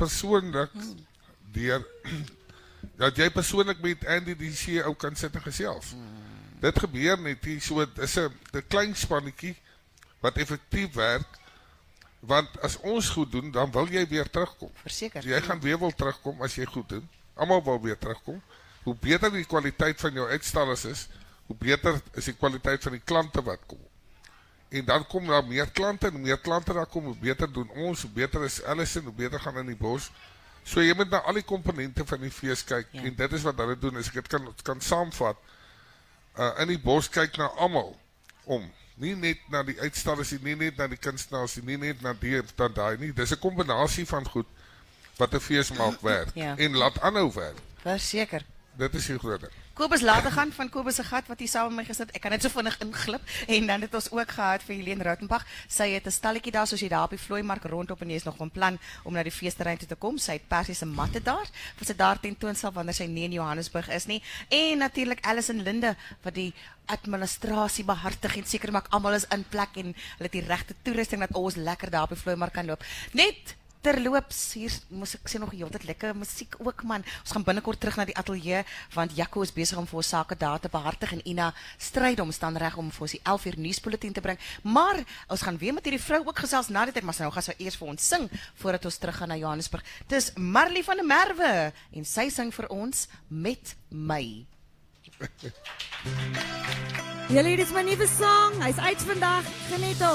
persoonlik dat jy persoonlik met Andy die CEO kan sit en gesels. Dit gebeur net hier, so is 'n klein spannetjie wat effektief werk, want as ons goed doen, dan wil jy weer terugkom. Verseker. Jy gaan weer wil terugkom as jy goed doen. Almal wil weer terugkom. Hoe beter die kwaliteit van jou uitstallers is, hoe beter is die kwaliteit van die klante wat kom. En dan kom daar meer klante, en hoe meer klante daar kom, hoe beter doen ons, hoe beter is Allison, hoe beter gaan in die bos. So jy moet na al die komponente van die fees kyk, en dit is wat hulle doen, as ek dit kan saamvat, in die bos kyk na almal om, nie net na die uitstallers, nie net na die kunstenaars, nie net na die of dan daai nie, dis 'n kombinasie van goed, wat 'n fees maak werk, en laat aanhou werk. Verseker. Dit is die groot ding. Kobus later gaan van Kobus se gat wat hier saam met my gesit. Ek kan net so vinnig inglip en dan het ons ook gehad vir Helene Rautenbach. Sy het 'n stalletjie daar soos jy daar op die vlooimark rondop en jy is nog van plan om na die feesterrein toe te kom. Sy het persiese matte daar wat sy daar tentoonstel wanneer sy nie in Johannesburg is nie. En natuurlik Alison Linde wat die administrasie behartig en seker maak almal is in plek en hulle het die regte toerusting dat ons lekker daar op die vlooimark kan loop. Net terloops, hier moes ek sê nog heeltyd lekker musiek ook man. Ons gaan binnekort terug na die ateljee want Jaco is besig om vir ons sake daar te behartig en Ina stryd om staan reg om vir ons die 11 uur nuusbulletin te bring. Maar ons gaan weer met hierdie vrou ook gesels na die tyd, maar nou gaan sy eers vir ons sing voordat ons terug gaan na Johannesburg. Dis Marley van der Merwe en sy sing vir ons Met My. Julle, dit is my nuwe song. Hy's uit vandag. Geniet hom.